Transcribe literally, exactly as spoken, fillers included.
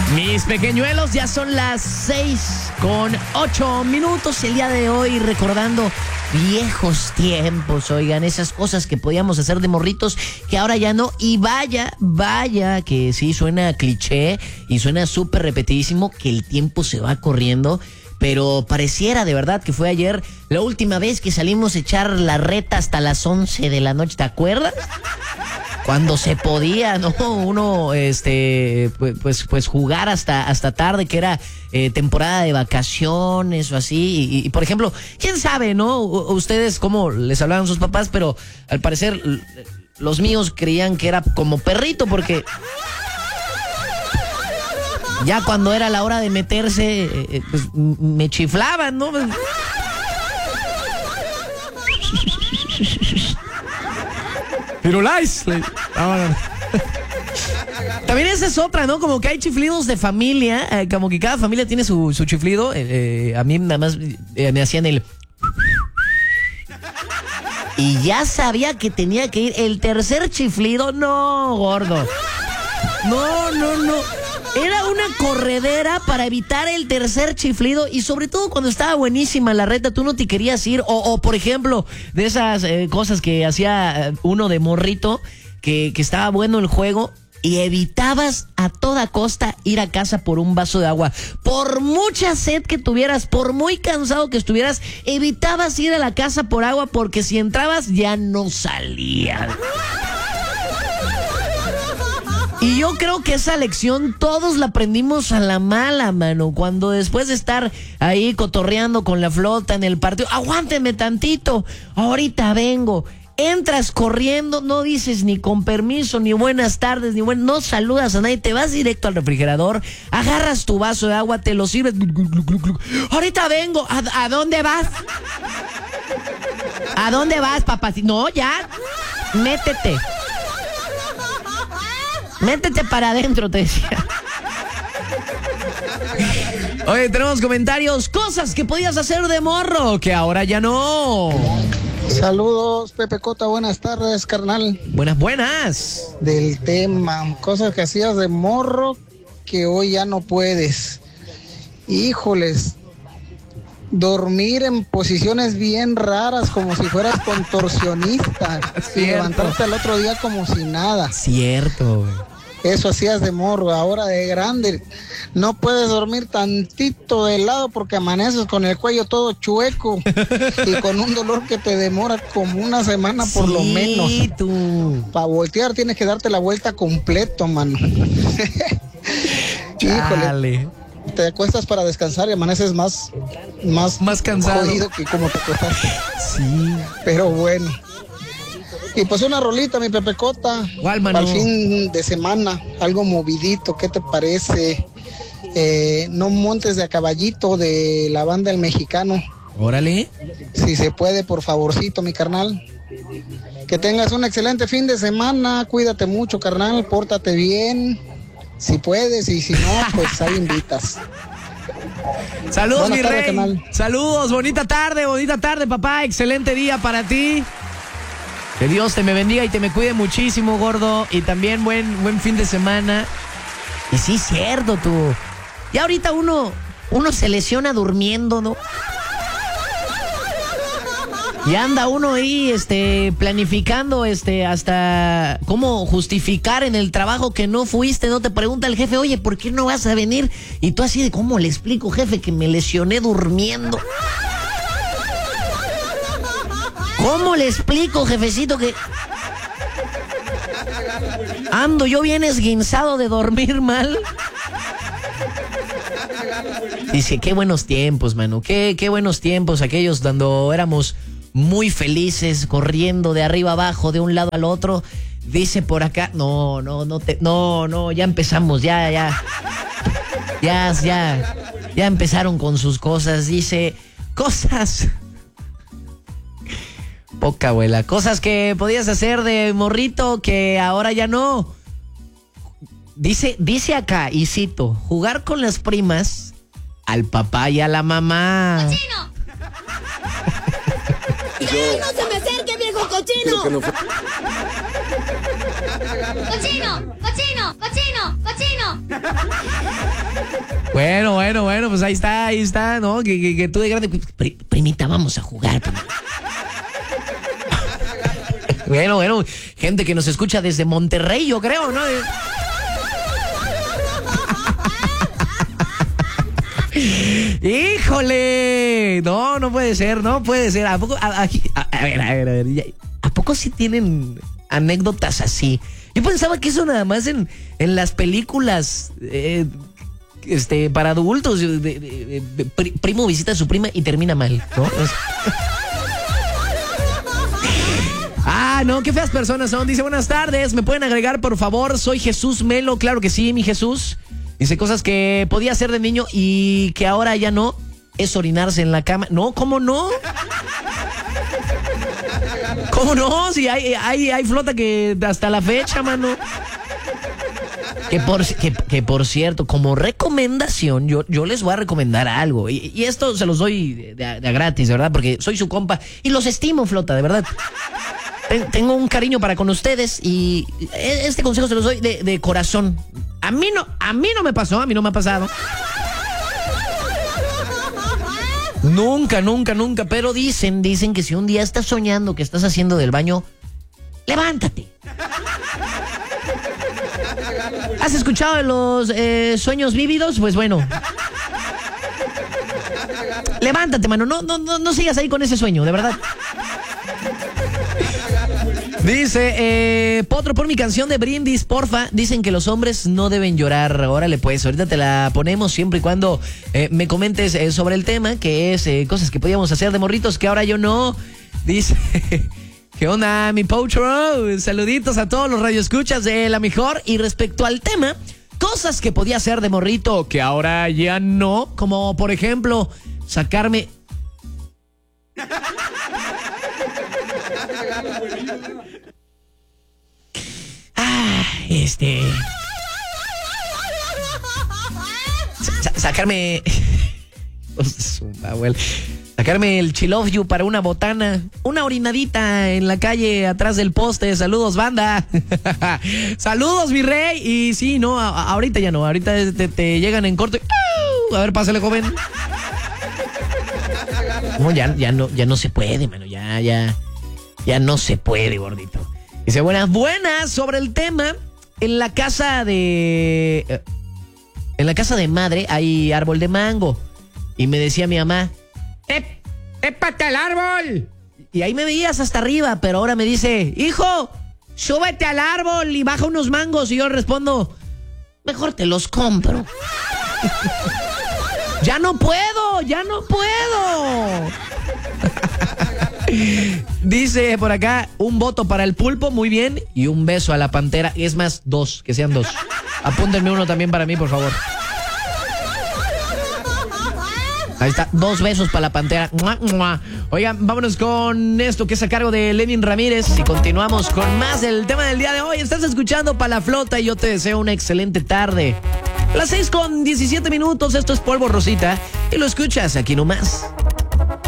Mis pequeñuelos, ya son las seis con ocho minutos el día de hoy, recordando viejos tiempos, oigan, esas cosas que podíamos hacer de morritos que ahora ya no. Y vaya, vaya que sí, suena cliché y suena súper repetidísimo que el tiempo se va corriendo, pero pareciera de verdad que fue ayer la última vez que salimos a echar la reta hasta las once de la noche, ¿te acuerdas? Cuando se podía, ¿no? Uno, este, pues, pues, pues jugar hasta, hasta tarde, que era eh, temporada de vacaciones o así. Y, y, por ejemplo, quién sabe, ¿no? U- ustedes cómo les hablaban sus papás, pero al parecer l- los míos creían que era como perrito, porque ya cuando era la hora de meterse, eh, pues m- me chiflaban, ¿no? Firulais. No, no, no. También esa es otra, ¿no? Como que hay chiflidos de familia, eh, como que cada familia tiene su, su chiflido. Eh, eh, a mí nada más eh, me hacían el... Y ya sabía que tenía que ir el tercer chiflido. No, gordo. No, no, no. Era una corredera para evitar el tercer chiflido, y sobre todo cuando estaba buenísima la reta, tú no te querías ir. O, o por ejemplo, de esas eh, cosas que hacía uno de morrito, que, que estaba bueno el juego y evitabas a toda costa ir a casa por un vaso de agua. Por mucha sed que tuvieras, por muy cansado que estuvieras, evitabas ir a la casa por agua, porque si entrabas ya no salías. Y yo creo que esa lección todos la aprendimos a la mala, mano. Cuando después de estar ahí cotorreando con la flota en el partido, aguánteme tantito, ahorita vengo. Entras corriendo, no dices ni con permiso, ni buenas tardes, ni buen, no saludas a nadie, te vas directo al refrigerador, agarras tu vaso de agua, te lo sirves. Ahorita vengo. ¿A, a dónde vas? ¿A dónde vas, papá? No, ya, métete. Métete para adentro, te decía. Oye, tenemos comentarios. Cosas que podías hacer de morro, que ahora ya no. Saludos, Pepe Cota, buenas tardes, carnal. Buenas, buenas. Del tema, cosas que hacías de morro que hoy ya no puedes. Híjoles, dormir en posiciones bien raras, como si fueras contorsionista. Y levantarte al otro día como si nada. Cierto, güey. Eso hacías de morro. Ahora de grande no puedes dormir tantito de lado porque amaneces con el cuello todo chueco y con un dolor que te demora como una semana por Sí, lo menos. tú. Para voltear tienes que darte la vuelta completo, mano. Híjole, Dale. te acuestas para descansar y amaneces más, más, Más cansado. jodido que como te acostaste. Sí. Pero bueno. Y pues una rolita, mi Pepe Cota. ¿Cuál, mano? Al fin de semana, algo movidito, ¿qué te parece? Eh, no montes de a caballito de la banda El Mexicano. Órale. Si se puede, por favorcito, mi carnal. Que tengas un excelente fin de semana. Cuídate mucho, carnal. Pórtate bien. Si puedes, y si no, pues ahí invitas. Saludos, Buenas mi tardes, rey. canal. Saludos, bonita tarde, bonita tarde, papá. Excelente día para ti. Que Dios te me bendiga y te me cuide muchísimo, gordo. Y también buen, buen fin de semana. Y sí, cierto, tú. Y ahorita uno, uno se lesiona durmiendo, ¿no? Y anda uno ahí, este, planificando, este, hasta cómo justificar en el trabajo que no fuiste, ¿no? Te pregunta el jefe, oye, ¿por qué no vas a venir? Y tú así de, ¿cómo le explico, jefe, que me lesioné durmiendo? ¿Cómo le explico, jefecito, que ando yo bien esguinzado de dormir mal? Dice, qué buenos tiempos, mano, qué, qué buenos tiempos aquellos cuando éramos muy felices, corriendo de arriba abajo, de un lado al otro. Dice por acá, no, no, no, te, no, no, ya empezamos, ya, ya, ya, ya, ya empezaron con sus cosas. Dice, cosas... Poca abuela. Cosas que podías hacer de morrito que ahora ya no. Dice, dice acá, y cito, jugar con las primas, al papá y a la mamá. ¡Cochino! ¡Ya no se me acerque, viejo cochino! Que no fue... ¡Cochino! ¡Cochino! ¡Cochino! ¡Cochino! Bueno, bueno, bueno, pues ahí está, ahí está, ¿no? Que, que, que tú de grande, Pri, primita, vamos a jugar. Primita. Bueno, bueno, gente que nos escucha desde Monterrey, yo creo, ¿no? ¡Híjole! No, no puede ser, no puede ser. ¿A poco? A, a, a ver, a ver, a ver. ¿A poco sí tienen anécdotas así? Yo pensaba que eso nada más en, en las películas eh, este, para adultos. De, de, de, de, primo visita a su prima y termina mal, ¿no? Ah, no, qué feas personas son. Dice, buenas tardes, ¿me pueden agregar, por favor? Soy Jesús Melo. Claro que sí, mi Jesús. Dice, cosas que podía hacer de niño y que ahora ya no, es orinarse en la cama. No, ¿cómo no? ¿Cómo no? Si hay, hay, hay flota que hasta la fecha, mano. Que por, que, que por cierto, como recomendación, yo, yo les voy a recomendar algo. Y, y esto se los doy de, de, de gratis, de verdad, porque soy su compa y los estimo, flota, de verdad. Tengo un cariño para con ustedes y este consejo se los doy de, de corazón. A mí no, a mí no me pasó, a mí no me ha pasado. Nunca, nunca, nunca, pero dicen, dicen que si un día estás soñando que estás haciendo del baño, levántate. ¿Has escuchado de los eh, sueños vívidos? Pues bueno. Levántate, mano, no, no, no, no sigas ahí con ese sueño, de verdad. Dice, eh, Potro, por mi canción de Brindis, porfa. Dicen que los hombres no deben llorar. Órale, pues, ahorita te la ponemos siempre y cuando eh, me comentes eh, sobre el tema, que es eh, cosas que podíamos hacer de morritos, que ahora yo no. Dice, ¿qué onda, mi Potro? Saluditos a todos los radioescuchas de La Mejor. Y respecto al tema, cosas que podía hacer de morrito, que ahora ya no. Como, por ejemplo, sacarme... Ah, este... Sa- sacarme... Sacarme el chill you para una botana. Una orinadita en la calle atrás del poste. Saludos, banda. Saludos, mi rey. Y sí, no, a- ahorita ya no. Ahorita te, te llegan en corto. y... A ver, pásale, joven. No, ya, ya no, ya no se puede, mano. Ya, ya. Ya no se puede, gordito. Dice, buenas, buenas, sobre el tema. En la casa de... En la casa de madre hay árbol de mango. Y me decía mi mamá, ¡Ép, épate al árbol! Y ahí me veías hasta arriba, pero ahora me dice, hijo, súbete al árbol y baja unos mangos. Y yo respondo, mejor te los compro. Ya no puedo, ya no puedo. Dice por acá, un voto para el pulpo, muy bien, y un beso a la pantera. Es más, dos, que sean dos. Apúntenme uno también para mí, por favor. Ahí está, dos besos para la pantera. ¡Mua, mua! Oigan, vámonos con esto que es a cargo de Lenin Ramírez y continuamos con más del tema del día de hoy. Estás escuchando Pa' la Flota y yo te deseo una excelente tarde. Las seis con diecisiete minutos, esto es Polvo Rosita y lo escuchas aquí nomás.